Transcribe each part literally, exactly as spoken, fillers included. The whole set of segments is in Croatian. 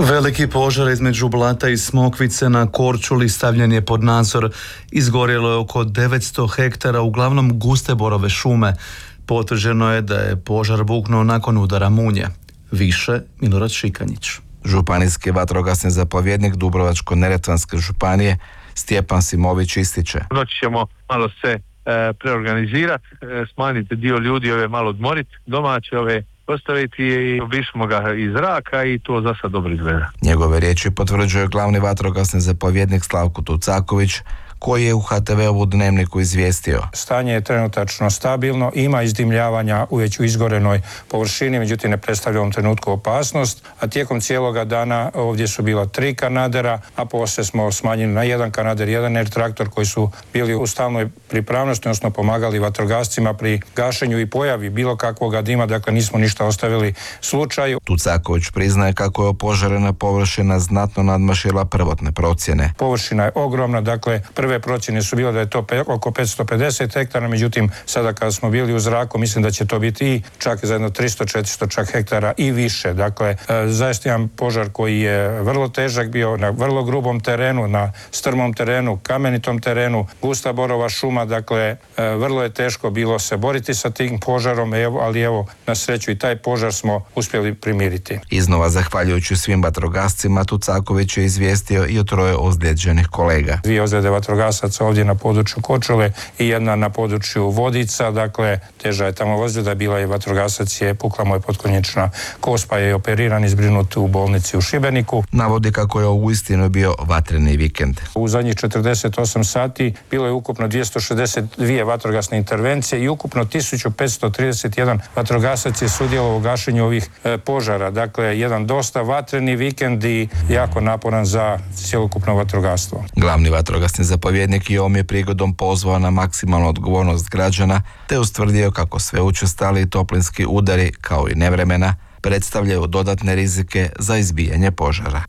Veliki požar između Blata i Smokvice na Korčuli stavljen je pod nadzor. Izgorjelo je oko devetsto hektara, uglavnom guste borove šume. Potvrđeno je da je požar buknuo nakon udara munje. Više Milorad Šikanjić. Županijski vatrogasni zapovjednik Dubrovačko-neretvanske županije Stjepan Simović ističe. Noći ćemo malo se e, preorganizirati, e, smanjiti dio ljudi, ove malo odmoriti, domaće ove postaviti i obišmo ga iz zraka i to za sad dobro izgleda. Njegove riječi potvrđuje glavni vatrogasni zapovjednik Slavko Tucaković, koji je u ha te ve-ovu Dnevniku izvijestio. Stanje je trenutačno stabilno, ima izdimljavanja u već u izgorenoj površini, međutim ne predstavlja u ovom trenutku opasnost, a tijekom cijeloga dana ovdje su bila tri kanadera, a poslije smo smanjili na jedan kanader, jedan air traktor koji su bili u stalnoj pripravnosti, odnosno pomagali vatrogascima pri gašenju i pojavi bilo kakvog dima, dakle nismo ništa ostavili slučaju. Tucaković priznaje kako je opožarena površina znatno nadmašila prvotne procjene. Površina je ogromna, dakle prve procjene su bile da je to pe, oko petsto pedeset hektara, međutim sada kada smo bili u zraku mislim da će to biti i čak za jedno tristo četiristo čak hektara i više. Dakle, e, zaista jedan požar koji je vrlo težak bio na vrlo grubom terenu, na strmom terenu, kamenitom terenu, gusta borova šuma, dakle e, vrlo je teško bilo se boriti sa tim požarom, evo, ali evo na sreću i taj požar smo uspjeli primiriti. Iznova zahvaljujući svim vatrogascima, Tucaković je izvijestio i o troje ozlijeđenih kolega. Dvije ozljede vatrogasaca ovdje na području Korčule i jedna na području Vodica, dakle teža je tamo ozljeda, bila je vatrogasac, je pukla mu je potkonječna kost, pa je operiran i zbrinut u bolnici u Šibeniku. Navodi kako je uistinu bio vatreni vikend. U zadnjih četrdeset osam sati bilo je ukupno dvjesto šezdeset dvije vatrogasne intervencije i ukupno tisuću petsto trideset jedan vatrogasac je sudjelovao u gašenju ovih e, požara. Dakle, jedan dosta vatreni vikend i jako naporan za cjelokupno vatrogastvo. Glavni vatrogasni zapovjednik i ovom je prigodom pozvao na maksimalnu odgovornost građana, te ustvrdio kako sve učestali toplinski udari, kao i nevremena, predstavljaju dodatne rizike za izbijanje požara.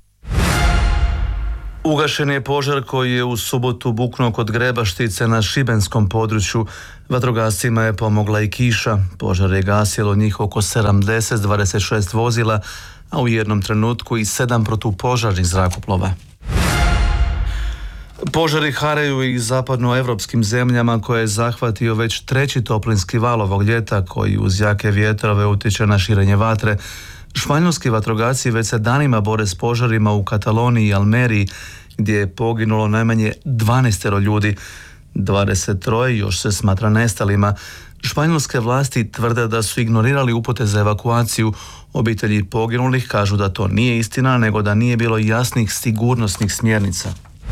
Ugašen je požar koji je u subotu buknuo kod Grebaštice na šibenskom području. Vatrogascima je pomogla i kiša. Požar je gasilo njih oko sedamdeset s dvadeset šest vozila, a u jednom trenutku i sedam protupožarnih zrakoplova. Požari haraju i zapadnoevropskim zemljama koje je zahvatio već treći toplinski val ovog ljeta koji uz jake vjetrove utječe na širenje vatre. Španjolski vatrogasci već se danima bore s požarima u Kataloniji i Almeriji gdje je poginulo najmanje dvanaestero ljudi. dvadeset troje još se smatra nestalima. Španjolske vlasti tvrde da su ignorirali upute za evakuaciju. Obitelji poginulih kažu da to nije istina, nego da nije bilo jasnih sigurnosnih smjernica.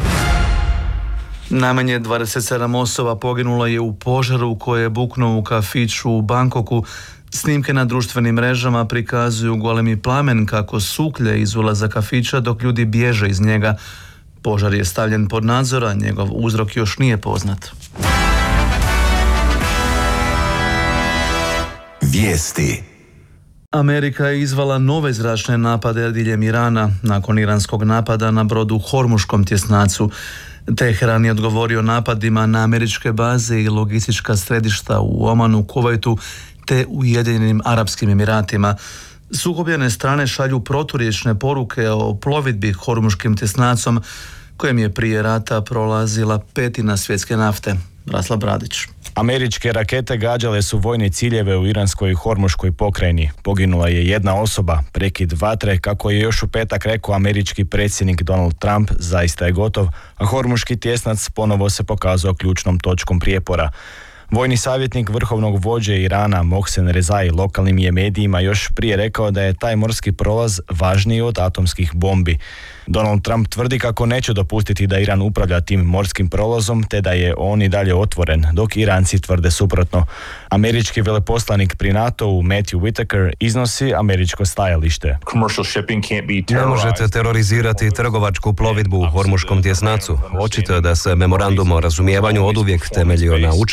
Najmanje dvadeset sedam osoba poginulo je u požaru koji je buknuo u kafiću u Bangkoku. Snimke na društvenim mrežama prikazuju golemi plamen kako suklje iz ulaza kafića dok ljudi bježe iz njega. Požar je stavljen pod nadzor, a njegov uzrok još nije poznat. Vijesti. Amerika je izvala nove zračne napade diljem Irana nakon iranskog napada na brod u Hormuškom tjesnacu. Teheran je odgovorio napadima na američke baze i logistička središta u Omanu, Kuvajtu te Ujedinjenim Arapskim Emiratima. Sukobljene strane šalju proturječne poruke o plovidbi Hormuškim tjesnacom kojem je prije rata prolazila petina svjetske nafte. Rasla Bradić. Američke rakete gađale su vojne ciljeve u iranskoj Hormuškoj pokrajini. Poginula je jedna osoba, prekid vatre, kako je još u petak rekao američki predsjednik Donald Trump, zaista je gotov, a Hormuški tjesnac ponovo se pokazao ključnom točkom prijepora. Vojni savjetnik vrhovnog vođe Irana Mohsen Rezai lokalnim je medijima još prije rekao da je taj morski prolaz važniji od atomskih bombi. Donald Trump tvrdi kako neće dopustiti da Iran upravlja tim morskim prolazom te da je on i dalje otvoren, dok Iranci tvrde suprotno. Američki veleposlanik pri NATO-u Matthew Whitaker iznosi američko stajalište. Ne možete terorizirati trgovačku plovidbu u Hormuškom tjesnacu. Očito je da se memorandum o razumijevanju oduvijek temeljio na učinku.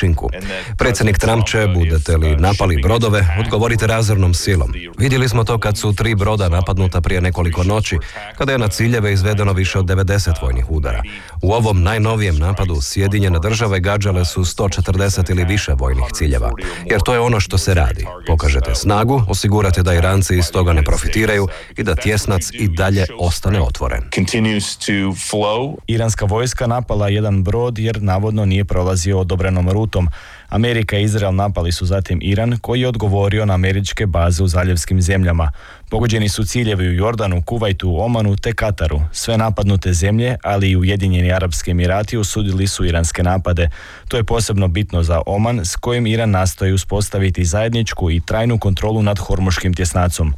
Predsjednik Trump će, budete li napali brodove, odgovorite razornom silom. Vidjeli smo to kad su tri broda napadnuta prije nekoliko noći, kada je na ciljeve izvedeno više od devedeset vojnih udara. U ovom najnovijem napadu Sjedinjene države gađale su sto četrdeset ili više vojnih ciljeva. Jer to je ono što se radi. Pokažete snagu, osigurate da Iranci iz toga ne profitiraju i da tjesnac i dalje ostane otvoren. Iranska vojska napala jedan brod jer navodno nije prolazio odobrenom rutom. Amerika i Izrael napali su zatim Iran, koji je odgovorio na američke baze u zaljevskim zemljama. Pogođeni su ciljevi u Jordanu, Kuvajtu, Omanu te Kataru. Sve napadnute zemlje, ali i Ujedinjeni Arapski Emirati osudili su iranske napade. To je posebno bitno za Oman, s kojim Iran nastoji uspostaviti zajedničku i trajnu kontrolu nad Hormuškim tjesnacom.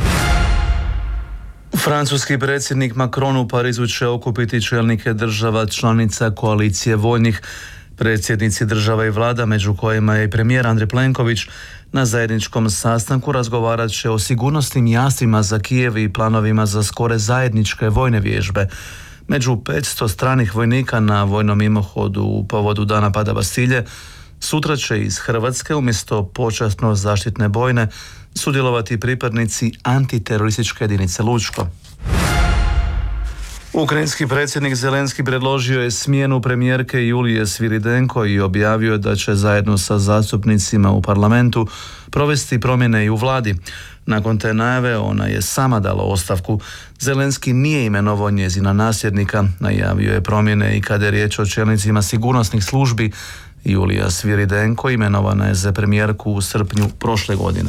Francuski predsjednik Macron u Parizu će okupiti čelnike država članica koalicije vojnih. Predsjednici država i vlada, među kojima je i premijer Andrej Plenković, na zajedničkom sastanku razgovarat će o sigurnosnim jamstvima za Kijev i planovima za skore zajedničke vojne vježbe. Među petsto stranih vojnika na vojnom mimohodu u povodu dana pada Bastilje sutra će iz Hrvatske umjesto počasno zaštitne bojne sudjelovati pripadnici antiterorističke jedinice Lučko. Ukrajinski predsjednik Zelenski predložio je smjenu premijerke Julije Sviridenko i objavio da će zajedno sa zastupnicima u parlamentu provesti promjene i u vladi. Nakon te najave ona je sama dala ostavku. Zelenski nije imenovao njezina nasljednika, najavio je promjene i kada je riječ o čelnicima sigurnosnih službi. Julija Sviridenko imenovana je za premijerku u srpnju prošle godine.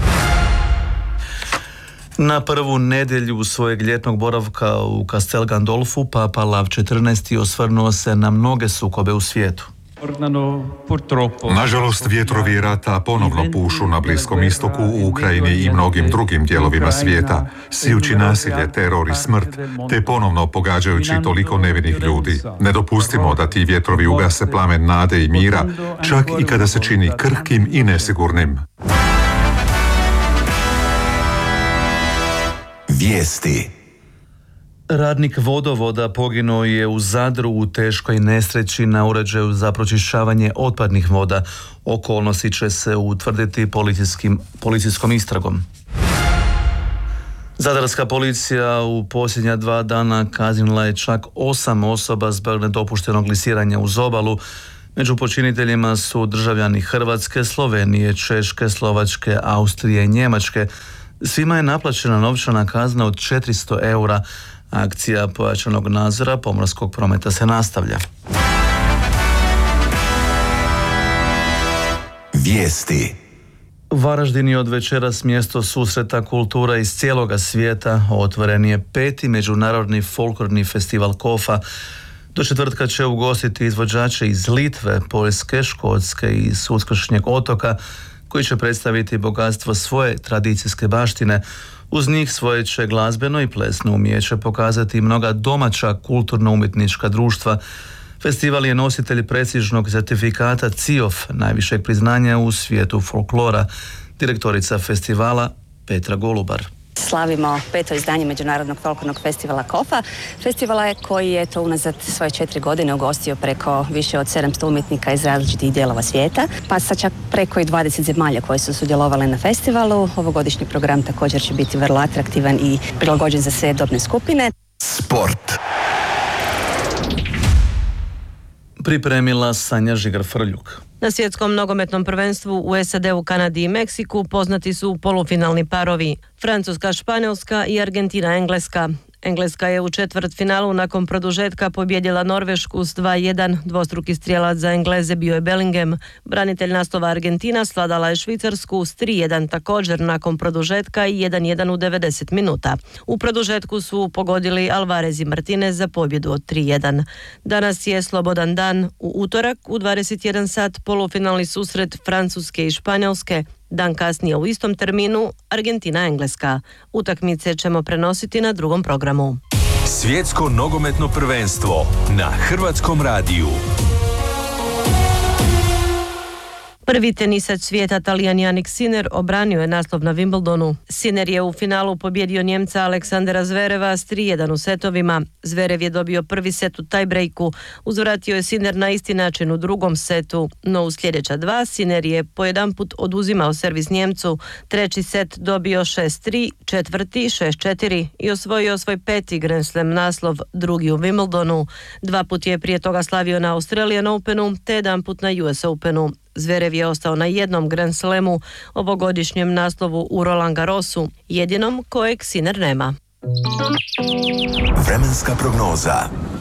Na prvu nedjelju svojeg ljetnog boravka u Castel Gandolfu Papa Lav četrnaesti osvrnuo se na mnoge sukobe u svijetu. Nažalost, vjetrovi rata ponovno pušu na Bliskom istoku, u Ukrajini i mnogim drugim dijelovima svijeta, sijući nasilje, teror i smrt, te ponovno pogađajući toliko nevinih ljudi. Ne dopustimo da ti vjetrovi ugase plamen nade i mira, čak i kada se čini krhkim i nesigurnim. Vijesti. Radnik vodovoda poginuo je u Zadru u teškoj nesreći na uređaju za pročišćavanje otpadnih voda. Okolnosti će se utvrditi policijskom istragom. Zadarska policija u posljednja dva dana kaznila je čak osam osoba zbog nedopuštenog lisiranja uz obalu. Među počiniteljima su državljani Hrvatske, Slovenije, Češke, Slovačke, Austrije i Njemačke. Svima je naplaćena novčana kazna od četiristo eura. Akcija pojačanog nadzora pomorskog prometa se nastavlja. Vijesti. Varaždin je od večeras mjesto susreta kultura iz cijeloga svijeta. Otvoren je peti međunarodni folklorni festival Kofa. Do četvrtka će ugostiti izvođače iz Litve, Poljske, Škotske i s Uskršnjeg otoka, koji će predstaviti bogatstvo svoje tradicijske baštine. Uz njih svoje će glazbeno i plesno umijeće pokazati mnoga domaća kulturno-umjetnička društva. Festival je nositelj prestižnog certifikata C I O F, najvišeg priznanja u svijetu folklora. Direktorica festivala Petra Golubar. Slavimo peto izdanje Međunarodnog folklornog festivala Kofa. Festivala je koji je to unazad svoje četiri godine ugostio preko više od sedamsto umjetnika iz različitih dijelova svijeta, pa sa čak preko i dvadeset zemalja koje su sudjelovale na festivalu. Ovogodišnji program također će biti vrlo atraktivan i prilagođen za sve dobne skupine. Sport. Pripremila Sanja Žigar-Frljuk. Na svjetskom nogometnom prvenstvu u S A D-u, Kanadi i Meksiku poznati su polufinalni parovi Francuska, Španjolska i Argentina, Engleska. Engleska je u četvrtfinalu nakon produžetka pobijedila Norvešku s dva jedan. Dvostruki strijelac za Engleze bio je Bellingham. Branitelj naslova Argentina svladala je Švicarsku s tri jedan također nakon produžetka i jedan jedan u devedeset minuta. U produžetku su pogodili Alvarez i Martinez za pobjedu od tri jedan. Danas je slobodan dan. U utorak u dvadeset jedan sat polufinalni susret Francuske i Španjolske. Dan kasnije u istom terminu Argentina-Engleska. Utakmice ćemo prenositi na drugom programu. Svjetsko nogometno prvenstvo na Hrvatskom radiju. Prvi tenisač svijeta Talijan Jannik Sinner obranio je naslov na Wimbledonu. Sinner je u finalu pobjedio Njemca Aleksandra Zvereva s tri jedan u setovima. Zverev je dobio prvi set u tiebreaku, uzvratio je Sinner na isti način u drugom setu, no u sljedeća dva Sinner je po jedan put oduzimao servis Njemcu, treći set dobio šest tri, četvrti šest četiri i osvojio svoj peti Grand Slam naslov, drugi u Wimbledonu. Dva put je prije toga slavio na Australian Openu, te jedan put na U S Openu. Zverev je ostao na jednom Grand Slamu, ovogodišnjem naslovu u Roland Garrosu, jedinom kojeg Sinner nema. Vremenska prognoza.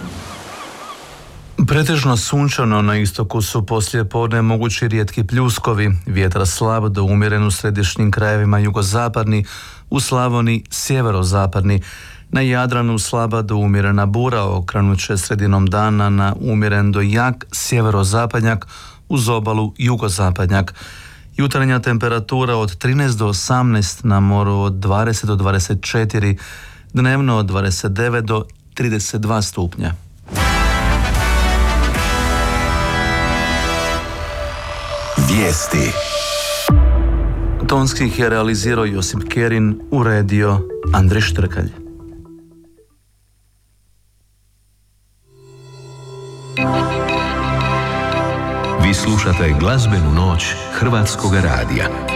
Pretežno sunčano, na istoku su poslije podne mogući rijetki pljuskovi, vjetar slab do umjeren u središnjim krajevima jugozapadni, u Slavoniji sjeverozapadni, na Jadranu slaba do umjerena bura, okrenut će sredinom dana na umjeren do jak sjeverozapadnjak, uz obalu jugozapadnjak. Jutarnja temperatura od trinaest do osamnaest, na moru od dvadeset do dvadeset četiri, dnevno od dvadeset devet do trideset dva stupnja. Vijesti. Tonski ih je realizirao Josip Kerin, uredio Andrej Štrkalj. Vi slušate glazbenu noć Hrvatskog radija.